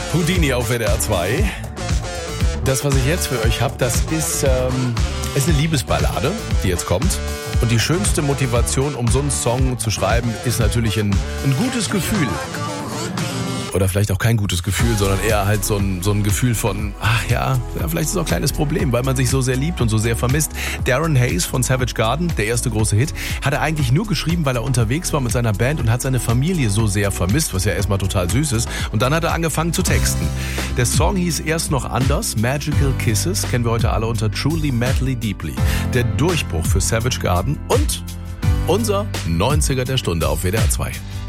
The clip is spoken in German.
Houdini auf WDR 2. Das, was ich jetzt für euch habe, das ist eine Liebesballade, die jetzt kommt. Und die schönste Motivation, um so einen Song zu schreiben, ist natürlich ein gutes Gefühl. Oder vielleicht auch kein gutes Gefühl, sondern eher halt so ein Gefühl von, vielleicht ist es auch ein kleines Problem, weil man sich so sehr liebt und so sehr vermisst. Darren Hayes von Savage Garden, der erste große Hit, hat er eigentlich nur geschrieben, weil er unterwegs war mit seiner Band und hat seine Familie so sehr vermisst, was ja erstmal total süß ist. Und dann hat er angefangen zu texten. Der Song hieß erst noch anders, Magical Kisses, kennen wir heute alle unter Truly, Madly, Deeply. Der Durchbruch für Savage Garden und unser 90er der Stunde auf WDR 2.